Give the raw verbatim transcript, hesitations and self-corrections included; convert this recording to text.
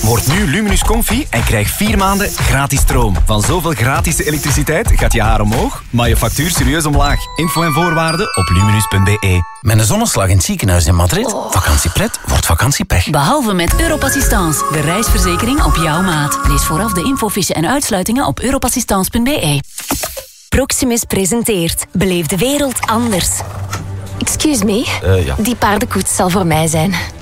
Word nu Luminus Comfy en krijg vier maanden gratis stroom. Van zoveel gratis elektriciteit gaat je haar omhoog, maar je factuur serieus omlaag. Info en voorwaarden op luminus punt b e. Met een zonneslag in het ziekenhuis in Madrid. Oh. Vakantiepret wordt vakantiepech. Behalve met Europassistance, de reisverzekering op jouw maat. Lees vooraf de infofiche en uitsluitingen op europassistance punt b e. Proximus presenteert Beleef de wereld anders. Excuse me, Uh, ja. die paardenkoets zal voor mij zijn.